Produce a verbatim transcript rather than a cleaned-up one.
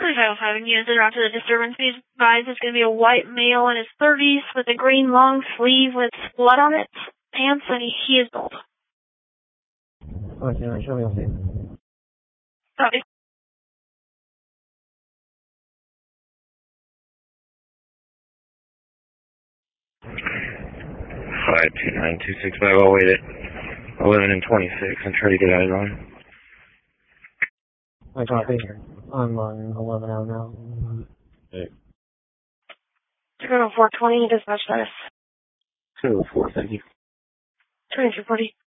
twenty-five oh five and units around to the disturbance. Be advised it's going to be a white male in his thirties with a green long sleeve with blood on it, pants, and he, he is bald. Okay, right, show me on tape. Copy. five two nine two six five, I'll wait at eleven and twenty-six and try to get out of line. I copy. I'm on eleven out now. Hey. two oh four twenty, dispatch status. two oh four, thank you. twenty-two forty.